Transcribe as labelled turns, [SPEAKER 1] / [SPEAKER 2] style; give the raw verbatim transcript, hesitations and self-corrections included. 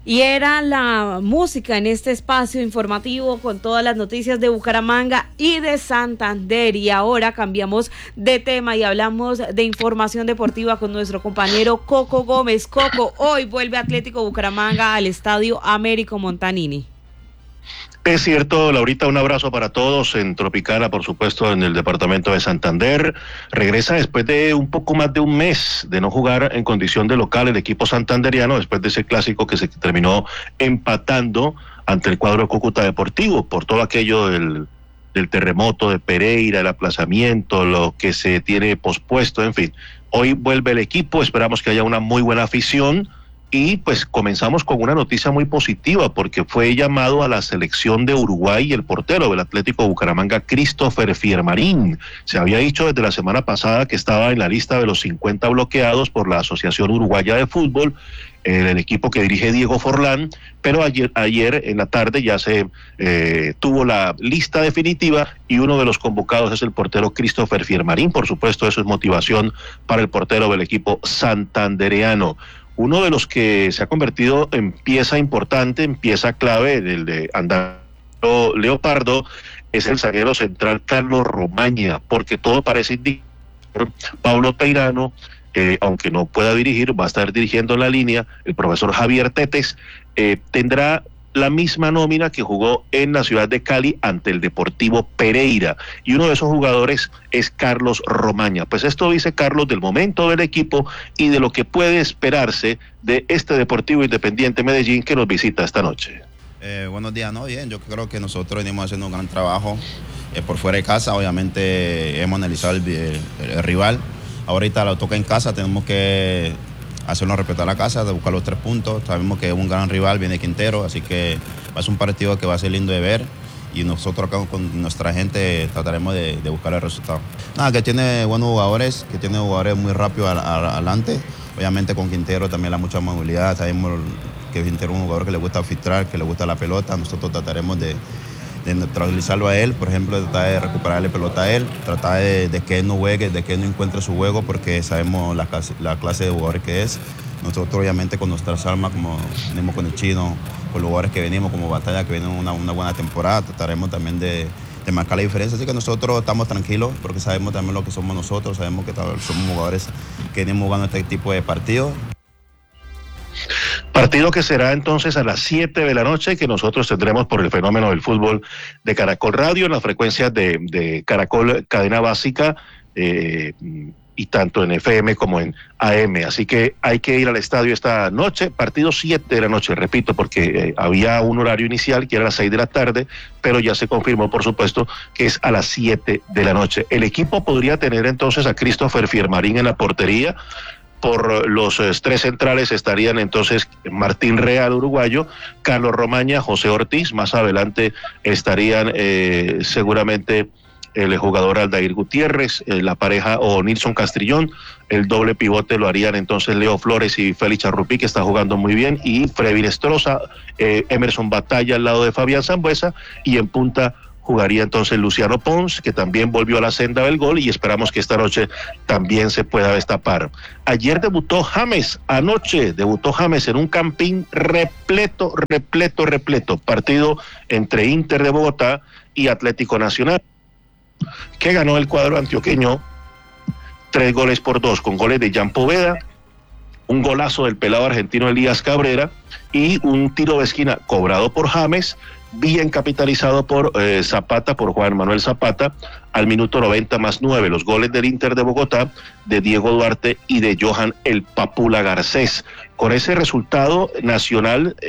[SPEAKER 1] Y era la música en este espacio informativo con todas las noticias de Bucaramanga y de Santander. Y ahora cambiamos de tema y hablamos de información deportiva con nuestro compañero Coco Gómez. Coco, hoy vuelve Atlético Bucaramanga al Estadio Américo Montanini.
[SPEAKER 2] Es cierto, Laurita, un abrazo para todos en Tropicana, por supuesto, en el departamento de Santander. Regresa después de un poco más de un mes de no jugar en condición de local el equipo santanderiano, después de ese clásico que se terminó empatando ante el cuadro Cúcuta Deportivo, por todo aquello del, del terremoto de Pereira, el aplazamiento, lo que se tiene pospuesto, en fin. Hoy vuelve el equipo, esperamos que haya una muy buena afición. Y pues comenzamos con una noticia muy positiva porque fue llamado a la selección de Uruguay el portero del Atlético Bucaramanga, Christopher Fiermarín. Se había dicho desde la semana pasada que estaba en la lista de los cincuenta bloqueados por la Asociación Uruguaya de Fútbol, el, el equipo que dirige Diego Forlán, pero ayer, ayer en la tarde ya se eh, tuvo la lista definitiva y uno de los convocados es el portero Christopher Fiermarín. Por supuesto, eso es motivación para el portero del equipo santandereano. Uno de los que se ha convertido en pieza importante, en pieza clave, el de Andalo Leopardo, es el zaguero central Carlos Romaña, porque todo parece indicar Pablo Peirano, eh, aunque no pueda dirigir, va a estar dirigiendo en la línea, el profesor Javier Tetes, eh, tendrá la misma nómina que jugó en la ciudad de Cali ante el Deportivo Pereira, y uno de esos jugadores es Carlos Romaña. Pues esto dice Carlos del momento del equipo y de lo que puede esperarse de este Deportivo Independiente Medellín que nos visita esta noche.
[SPEAKER 3] Eh, buenos días, ¿no? Bien, yo creo que nosotros venimos haciendo un gran trabajo eh, por fuera de casa. Obviamente hemos analizado el, el, el rival. Ahorita lo toca en casa, tenemos que hacernos respetar la casa, de buscar los tres puntos. Sabemos que es un gran rival, viene Quintero, así que va a ser un partido que va a ser lindo de ver y nosotros acá con nuestra gente trataremos de, de buscar el resultado. Nada, que tiene buenos jugadores, que tiene jugadores muy rápidos adelante. Obviamente con Quintero también la mucha movilidad, sabemos que Quintero es un jugador que le gusta filtrar, que le gusta la pelota. Nosotros trataremos de, de neutralizarlo a él, por ejemplo, tratar de recuperarle pelota a él, tratar de, de que él no juegue, de que él no encuentre su juego, porque sabemos la clase, la clase de jugador que es. Nosotros obviamente con nuestras armas, como venimos con el Chino, con los jugadores que venimos, como Batalla, que vienen una, una buena temporada, trataremos también de, de marcar la diferencia. Así que nosotros estamos tranquilos, porque sabemos también lo que somos nosotros, sabemos que somos jugadores que venimos jugando este tipo de partidos.
[SPEAKER 2] Partido que será entonces a las siete de la noche, que nosotros tendremos por el fenómeno del fútbol de Caracol Radio en las frecuencias de, de Caracol Cadena Básica, eh, y tanto en F M como en A M. Así que hay que ir al estadio esta noche, partido siete de la noche, repito, porque eh, había un horario inicial que era a las seis de la tarde, pero ya se confirmó, por supuesto, que es a las siete de la noche. El equipo podría tener entonces a Christopher Fiermarín en la portería. Por los eh, tres centrales estarían entonces Martín Real, uruguayo, Carlos Romaña, José Ortiz. Más adelante estarían eh, seguramente el jugador Aldair Gutiérrez, eh, la pareja o Nilson Castrillón. El doble pivote lo harían entonces Leo Flores y Félix Charrupí, que está jugando muy bien, y Frevin Estroza, eh, Emerson Batalla al lado de Fabián Zambuesa, y en punta jugaría entonces Luciano Pons, que también volvió a la senda del gol y esperamos que esta noche también se pueda destapar. Ayer debutó James, anoche debutó James en un campín repleto, repleto, repleto. Partido entre Inter de Bogotá y Atlético Nacional, que ganó el cuadro antioqueño tres goles por dos, con goles de Jan Poveda, un golazo del pelado argentino Elías Cabrera y un tiro de esquina cobrado por James, bien capitalizado por eh, Zapata, por Juan Manuel Zapata, al minuto noventa más nueve. Los goles del Inter de Bogotá, de Diego Duarte y de Johan El Papula Garcés. Con ese resultado, Nacional